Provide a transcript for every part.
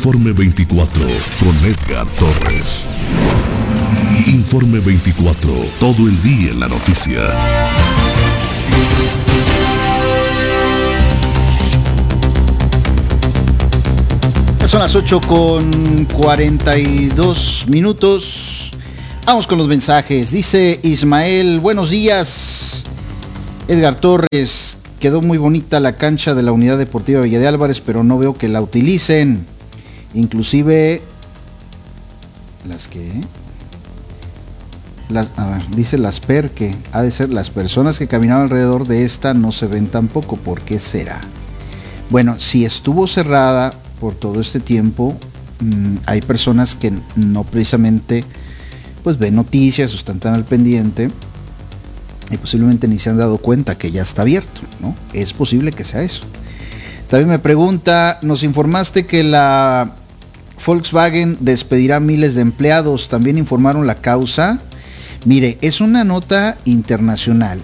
Informe 24 con Edgar Torres. Informe 24, todo el día en la noticia. Son las 8:42. Vamos con los mensajes. Dice Ismael, buenos días. Edgar Torres, quedó muy bonita la cancha de la Unidad Deportiva Villa de Álvarez, pero no veo que la utilicen. Inclusive, dice las que ha de ser las personas que caminaban alrededor de esta no se ven tampoco. ¿Por qué será? Bueno, si estuvo cerrada por todo este tiempo, hay personas que no precisamente pues ven noticias o están tan al pendiente y posiblemente ni se han dado cuenta que ya está abierto, ¿no? Es posible que sea eso. También me pregunta, nos informaste que la Volkswagen despedirá miles de empleados, ¿también informaron la causa? Mire, es una nota internacional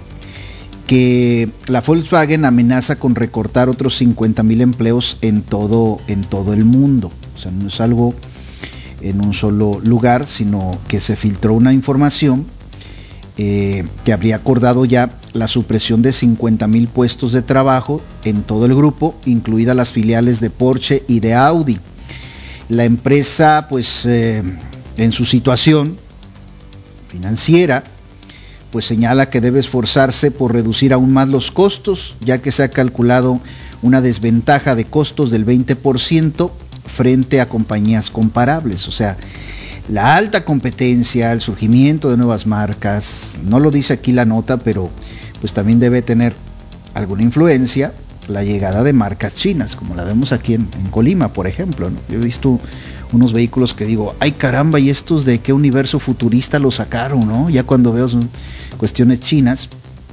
que la Volkswagen amenaza con recortar otros 50,000 empleos en todo el mundo. O sea, no es algo en un solo lugar, sino que se filtró una información que habría acordado ya la supresión de 50,000 puestos de trabajo en todo el grupo, incluidas las filiales de Porsche y de Audi. La empresa, pues, en su situación financiera, pues señala que debe esforzarse por reducir aún más los costos, ya que se ha calculado una desventaja de costos del 20% frente a compañías comparables. O sea, la alta competencia, el surgimiento de nuevas marcas, no lo dice aquí la nota, pero pues también debe tener alguna influencia la llegada de marcas chinas, como la vemos aquí en Colima, por ejemplo, ¿no? Yo he visto unos vehículos que digo, ay caramba, ¿y estos de qué universo futurista los sacaron, no? Ya cuando veo son cuestiones chinas,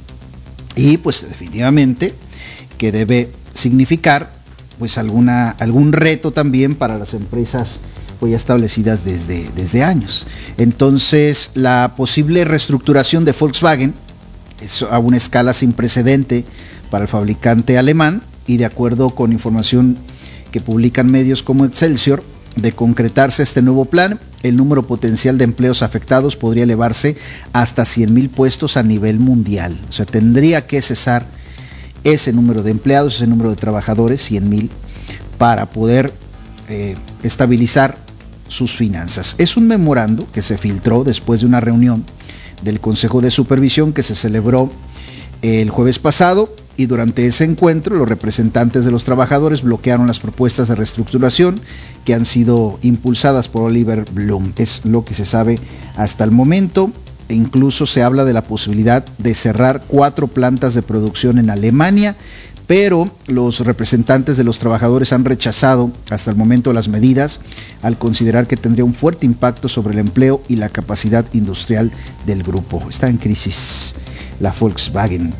y pues definitivamente que debe significar pues algún reto también para las empresas pues ya establecidas desde años. Entonces, la posible reestructuración de Volkswagen es a una escala sin precedente para el fabricante alemán, y de acuerdo con información que publican medios como Excelsior, de concretarse este nuevo plan, el número potencial de empleos afectados podría elevarse hasta 100,000 puestos a nivel mundial. O sea, tendría que cesar ese número de empleados, ese número de trabajadores, 100,000, para poder estabilizar sus finanzas. Es un memorando que se filtró después de una reunión del Consejo de Supervisión que se celebró el jueves pasado, y durante ese encuentro los representantes de los trabajadores bloquearon las propuestas de reestructuración que han sido impulsadas por Oliver Blume. Es lo que se sabe hasta el momento. E incluso se habla de la posibilidad de cerrar 4 plantas de producción en Alemania, pero los representantes de los trabajadores han rechazado hasta el momento las medidas, al considerar que tendría un fuerte impacto sobre el empleo y la capacidad industrial del grupo. Está en crisis la Volkswagen.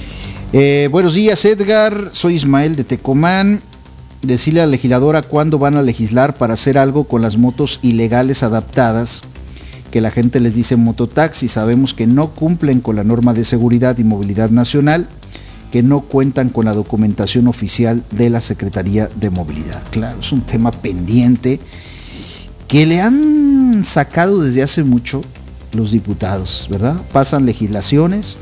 Buenos días, Edgar, soy Ismael de Tecomán. Decirle a la legisladora cuándo van a legislar para hacer algo con las motos ilegales adaptadas, que la gente les dice mototaxi. Sabemos que no cumplen con la norma de seguridad y movilidad nacional, que no cuentan con la documentación oficial de la Secretaría de Movilidad. Claro, es un tema pendiente que le han sacado desde hace mucho los diputados, ¿verdad? Pasan legislaciones,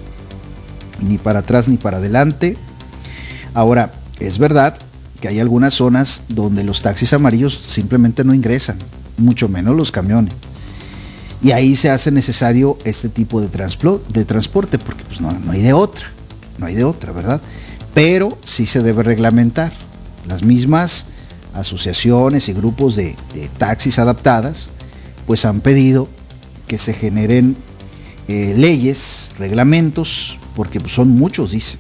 ni para atrás ni para adelante. Ahora, es verdad que hay algunas zonas donde los taxis amarillos simplemente no ingresan, mucho menos los camiones, y ahí se hace necesario este tipo de transporte, porque pues no hay de otra, ¿verdad? Pero sí se debe reglamentar. Las mismas asociaciones y grupos de taxis adaptadas pues han pedido que se generen leyes, reglamentos, porque pues son muchos, dicen.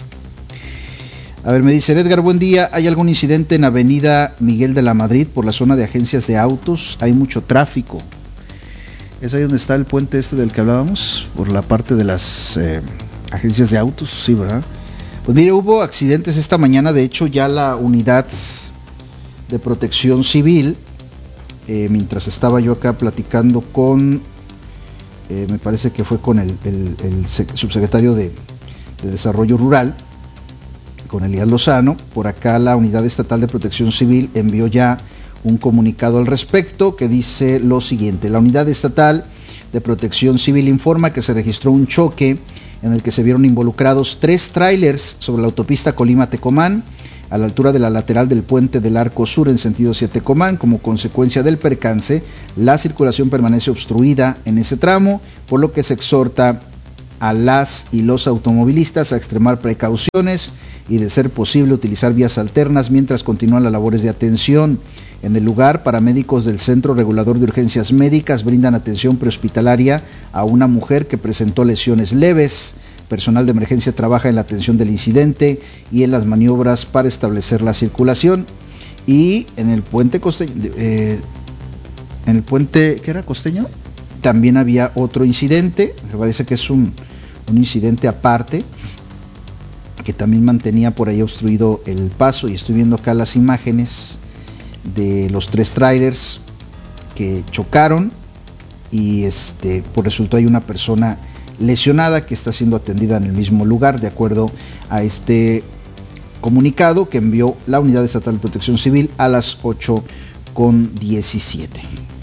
A ver, me dice Edgar, buen día, ¿hay algún incidente en Avenida Miguel de la Madrid por la zona de agencias de autos? Hay mucho tráfico. ¿Es ahí donde está el puente este del que hablábamos? Por la parte de las agencias de autos, sí, ¿verdad? Pues mire, hubo accidentes esta mañana. De hecho, ya la unidad de protección civil, mientras estaba yo acá platicando con, me parece que fue con el subsecretario de Desarrollo Rural, con Elías Lozano, por acá la Unidad Estatal de Protección Civil envió ya un comunicado al respecto que dice lo siguiente: la Unidad Estatal de Protección Civil informa que se registró un choque en el que se vieron involucrados 3 tráilers sobre la autopista Colima-Tecomán, a la altura de la lateral del puente del Arco Sur en sentido hacia Tecomán. Como consecuencia del percance, la circulación permanece obstruida en ese tramo, por lo que se exhorta a las y los automovilistas a extremar precauciones y, de ser posible, utilizar vías alternas mientras continúan las labores de atención. En el lugar, paramédicos del Centro Regulador de Urgencias Médicas brindan atención prehospitalaria a una mujer que presentó lesiones leves. Personal de emergencia trabaja en la atención del incidente y en las maniobras para establecer la circulación. Y en el puente costeño, ¿qué era? ¿Costeño? También había otro incidente, me parece que es un incidente aparte, que también mantenía por ahí obstruido el paso. Y estoy viendo acá las imágenes de los 3 trailers que chocaron y por resultado hay una persona lesionada que está siendo atendida en el mismo lugar, de acuerdo a este comunicado que envió la Unidad Estatal de Protección Civil a las 8:17.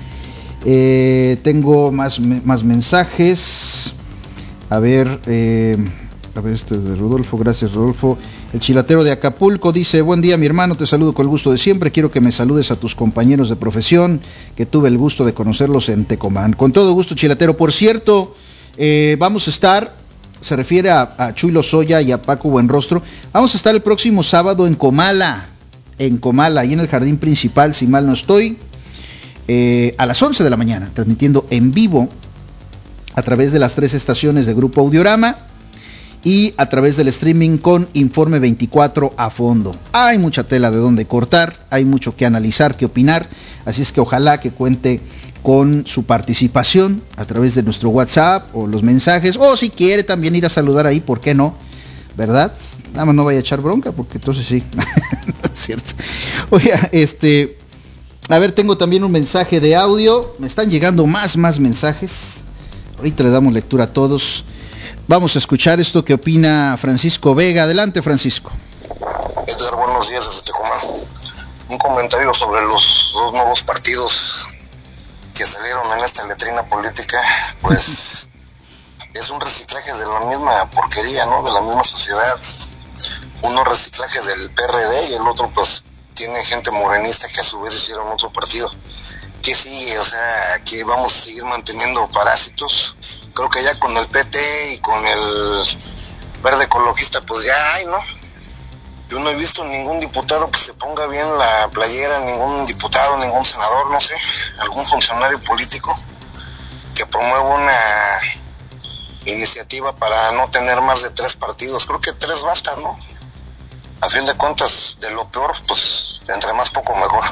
Tengo más mensajes. A ver, este es de Rodolfo. Gracias, Rodolfo. El chilatero de Acapulco dice: buen día, mi hermano, te saludo con el gusto de siempre. Quiero que me saludes a tus compañeros de profesión, que tuve el gusto de conocerlos en Tecomán. Con todo gusto, chilatero. Por cierto, vamos a estar, se refiere a Chuy Lozoya y a Paco Buenrostro, vamos a estar el próximo sábado en Comala, ahí en el jardín principal, si mal no estoy, a las 11 de la mañana, transmitiendo en vivo a través de las 3 estaciones de Grupo Audiorama y a través del streaming con Informe 24 a fondo. Hay mucha tela de donde cortar, hay mucho que analizar, que opinar, así es que ojalá que cuente con su participación a través de nuestro WhatsApp o los mensajes, o si quiere también ir a saludar ahí, ¿por qué no? ¿Verdad? Nada más no vaya a echar bronca, porque entonces sí. Es cierto. Oiga, a ver, tengo también un mensaje de audio, me están llegando más mensajes, ahorita le damos lectura a todos. Vamos a escuchar esto que opina Francisco Vega. Adelante, Francisco. Edgar, buenos días desde Tecomán. Un comentario sobre los 2 nuevos partidos que salieron en esta letrina política. Pues es un reciclaje de la misma porquería, ¿no? De la misma sociedad. Uno reciclaje del PRD y el otro pues tiene gente morenista que a su vez hicieron otro partido. ¿Qué sigue? O sea, que vamos a seguir manteniendo parásitos. Creo que ya con el PT y con el Verde Ecologista pues ya hay, ¿no? Yo no he visto ningún diputado que se ponga bien la playera, ningún diputado, ningún senador, no sé, algún funcionario político que promueva una iniciativa para no tener más de 3 partidos. Creo que 3 bastan, ¿no? A fin de cuentas, de lo peor, pues entre más poco mejor.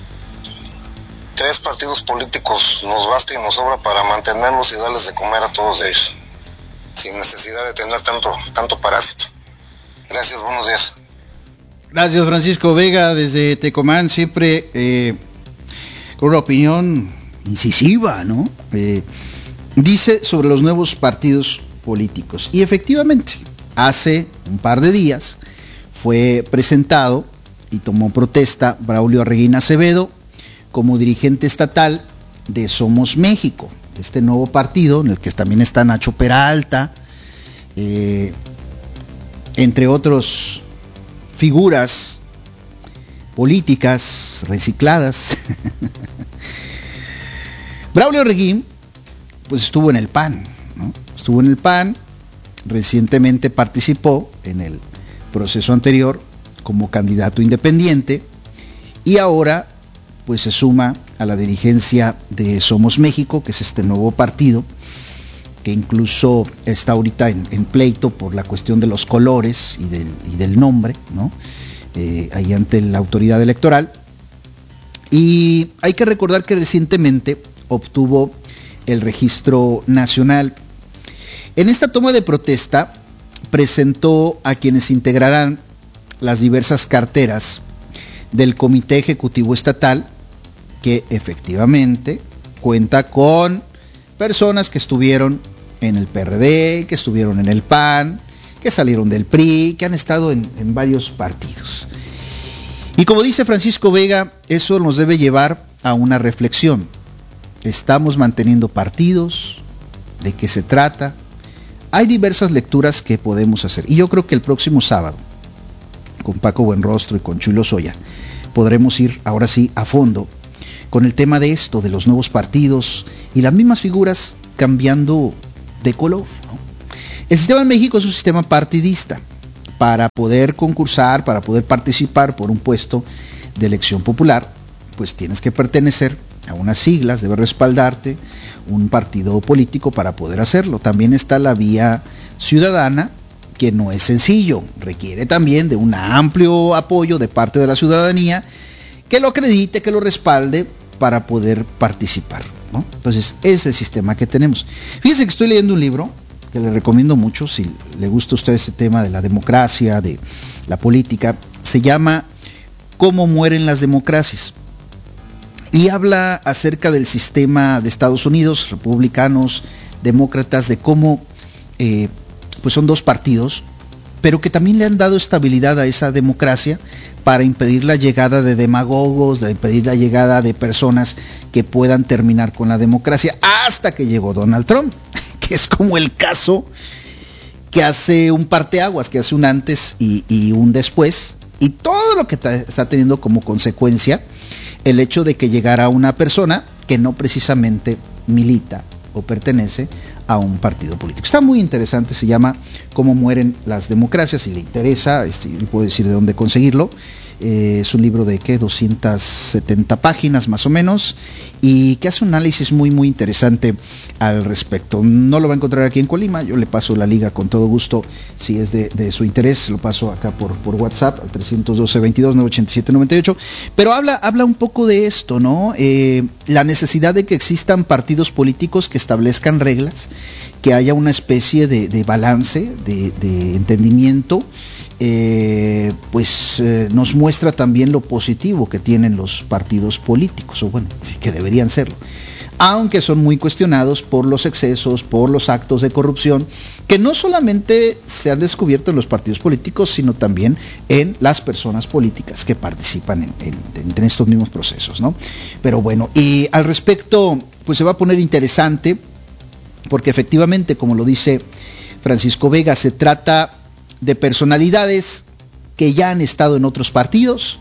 3 partidos políticos nos basta y nos sobra para mantenerlos y darles de comer a todos ellos, sin necesidad de tener tanto parásito. Gracias, buenos días. Gracias, Francisco Vega, desde Tecomán, siempre con una opinión incisiva, ¿no? Dice sobre los nuevos partidos políticos. Y efectivamente, hace un par de días fue presentado y tomó protesta Braulio Arreguín Acevedo como dirigente estatal de Somos México, este nuevo partido en el que también está Nacho Peralta, entre otros figuras políticas recicladas. Braulio Arreguín pues estuvo en el PAN, ¿no? Estuvo en el PAN, recientemente participó en el proceso anterior como candidato independiente y ahora pues se suma a la dirigencia de Somos México, que es este nuevo partido que incluso está ahorita en pleito por la cuestión de los colores y del nombre, ¿no? Ahí ante la autoridad electoral. Y hay que recordar que recientemente obtuvo el registro nacional. En esta toma de protesta presentó a quienes integrarán las diversas carteras del Comité Ejecutivo Estatal, que efectivamente cuenta con personas que estuvieron en el PRD, que estuvieron en el PAN, que salieron del PRI, que han estado en varios partidos. Y como dice Francisco Vega, eso nos debe llevar a una reflexión. ¿Estamos manteniendo partidos? ¿De qué se trata? Hay diversas lecturas que podemos hacer. Y yo creo que el próximo sábado, con Paco Buenrostro y con Chuy Lozoya, podremos ir ahora sí a fondo con el tema de esto, de los nuevos partidos y las mismas figuras cambiando de color, ¿no? El sistema en México es un sistema partidista. Para poder concursar, para poder participar por un puesto de elección popular, pues tienes que pertenecer a unas siglas, debe respaldarte un partido político para poder hacerlo. También está la vía ciudadana, que no es sencillo, requiere también de un amplio apoyo de parte de la ciudadanía, que lo acredite, que lo respalde para poder participar, ¿no? Entonces, ese es el sistema que tenemos. Fíjense que estoy leyendo un libro que le recomiendo mucho, si le gusta a usted ese tema de la democracia, de la política. Se llama ¿Cómo mueren las democracias? Y habla acerca del sistema de Estados Unidos, republicanos, demócratas, de cómo pues son dos partidos, pero que también le han dado estabilidad a esa democracia para impedir la llegada de demagogos, de impedir la llegada de personas que puedan terminar con la democracia, hasta que llegó Donald Trump, que es como el caso que hace un parteaguas, que hace un antes y un después, y todo lo que está teniendo como consecuencia el hecho de que llegara una persona que no precisamente milita o pertenece a un partido político. Está muy interesante, se llama ¿Cómo mueren las democracias? Si le interesa, le puedo decir de dónde conseguirlo. Es un libro de 270 páginas más o menos, y que hace un análisis muy muy interesante al respecto. No lo va a encontrar aquí en Colima, yo le paso la liga con todo gusto, si es de su interés, lo paso acá por WhatsApp al 312-22-987-98, pero habla un poco de esto, ¿no? La necesidad de que existan partidos políticos que establezcan reglas, que haya una especie de balance, de entendimiento. Nos muestra también lo positivo que tienen los partidos políticos, o bueno, que deberían serlo, aunque son muy cuestionados por los excesos, por los actos de corrupción, que no solamente se han descubierto en los partidos políticos, sino también en las personas políticas que participan en estos mismos procesos, ¿no? Pero bueno, y al respecto, pues se va a poner interesante, porque efectivamente, como lo dice Francisco Vega, se trata de personalidades que ya han estado en otros partidos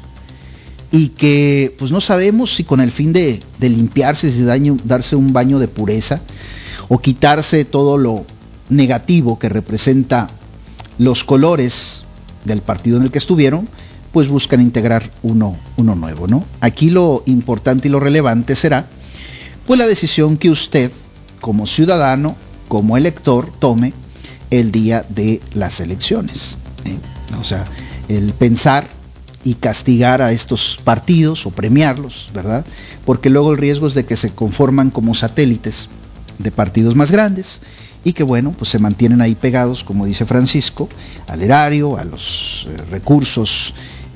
y que pues no sabemos si con el fin de limpiarse, darse un baño de pureza o quitarse todo lo negativo que representa los colores del partido en el que estuvieron, pues buscan integrar uno nuevo, ¿no? Aquí lo importante y lo relevante será pues la decisión que usted como ciudadano, como elector, tome el día de las elecciones, o sea, el pensar y castigar a estos partidos o premiarlos, ¿verdad? Porque luego el riesgo es de que se conforman como satélites de partidos más grandes y que bueno, pues se mantienen ahí pegados, como dice Francisco, al erario, a los recursos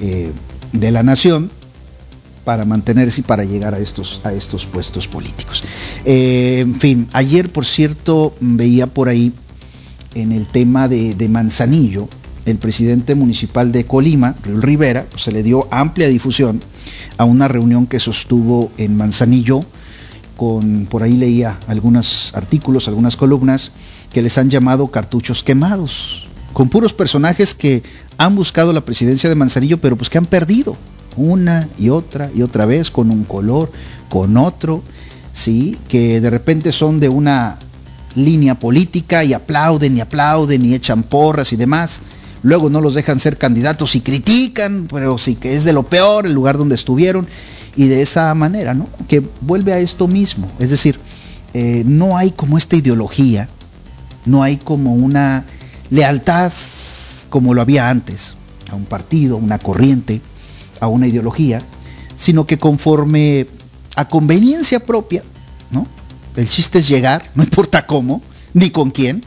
de la nación, para mantenerse y para llegar a estos puestos políticos. En fin, ayer, por cierto, veía por ahí en el tema de Manzanillo, el presidente municipal de Colima, Raúl Rivera, pues se le dio amplia difusión a una reunión que sostuvo en Manzanillo, por ahí leía algunos artículos, algunas columnas, que les han llamado cartuchos quemados, con puros personajes que han buscado la presidencia de Manzanillo, pero pues que han perdido una y otra vez, con un color, con otro, sí, que de repente son de una línea política y aplauden y echan porras y demás, luego no los dejan ser candidatos y critican, pero sí que es de lo peor el lugar donde estuvieron, y de esa manera, ¿no? Que vuelve a esto mismo, es decir, no hay como esta ideología, no hay como una lealtad como lo había antes, a un partido, a una corriente, a una ideología, sino que conforme a conveniencia propia, ¿no? El chiste es llegar, no importa cómo, ni con quién,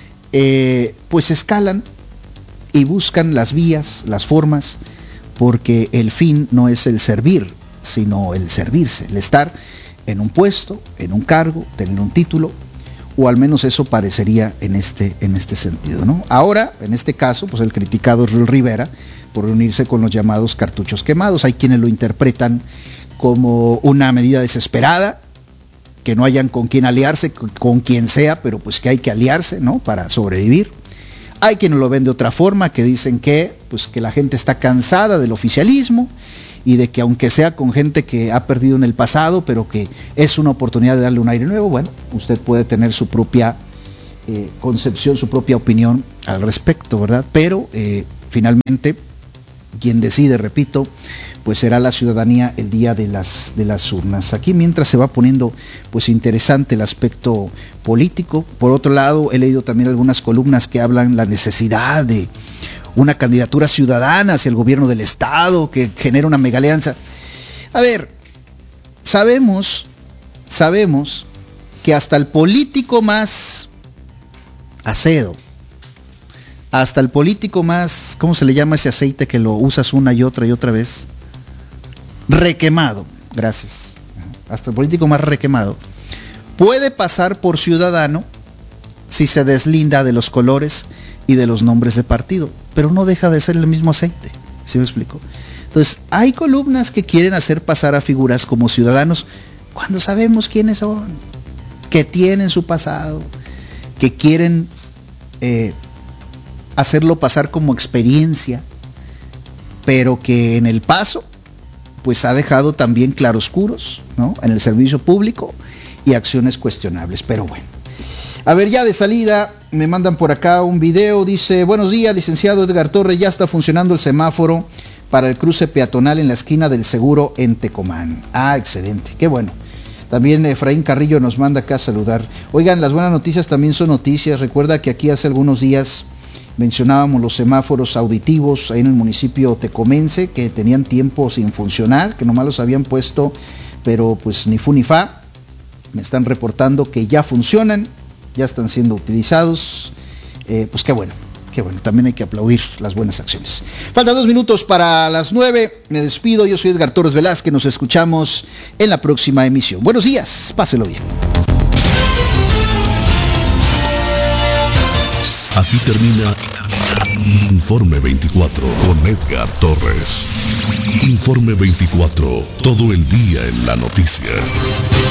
pues escalan y buscan las vías, las formas, porque el fin no es el servir, sino el servirse, el estar en un puesto, en un cargo, tener un título, o al menos eso parecería en este sentido, ¿no? Ahora, en este caso, pues el criticado Raúl Rivera, por reunirse con los llamados cartuchos quemados. Hay quienes lo interpretan como una medida desesperada, que no hayan con quién aliarse, con quien sea, pero pues que hay que aliarse, ¿no?, para sobrevivir. Hay quienes lo ven de otra forma, que dicen que la gente está cansada del oficialismo y de que aunque sea con gente que ha perdido en el pasado, pero que es una oportunidad de darle un aire nuevo. Bueno, usted puede tener su propia concepción, su propia opinión al respecto, ¿verdad? Pero finalmente quien decide, repito, pues será la ciudadanía el día de las urnas. Aquí mientras se va poniendo pues interesante el aspecto político. Por otro lado, he leído también algunas columnas que hablan la necesidad de una candidatura ciudadana hacia el gobierno del estado que genera una mega alianza. A ver, sabemos que hasta el político más acedo, hasta el político más, ¿cómo se le llama ese aceite que lo usas una y otra vez? Requemado, gracias. Hasta el político más requemado puede pasar por ciudadano si se deslinda de los colores y de los nombres de partido, pero no deja de ser el mismo aceite, ¿sí me explico? Entonces, hay columnas que quieren hacer pasar a figuras como ciudadanos cuando sabemos quiénes son, que tienen su pasado, que quieren hacerlo pasar como experiencia, pero que en el paso pues ha dejado también claroscuros, ¿no?, en el servicio público y acciones cuestionables. Pero bueno, a ver, ya de salida me mandan por acá un video. Dice: buenos días, licenciado Edgar Torres, ya está funcionando el semáforo para el cruce peatonal en la esquina del Seguro en Tecomán. Ah, excelente, qué bueno. También Efraín Carrillo nos manda acá a saludar. Oigan, las buenas noticias también son noticias. Recuerda que aquí hace algunos días mencionábamos los semáforos auditivos ahí en el municipio tecomense, que tenían tiempo sin funcionar, que nomás los habían puesto, pero pues ni fu ni fa. Me están reportando que ya funcionan, ya están siendo utilizados. Pues qué bueno, también hay que aplaudir las buenas acciones. Faltan 2 minutos para las 9, me despido, yo soy Edgar Torres Velázquez, nos escuchamos en la próxima emisión. Buenos días, páselo bien. Aquí termina Informe 24 con Edgar Torres. Informe 24, todo el día en la noticia.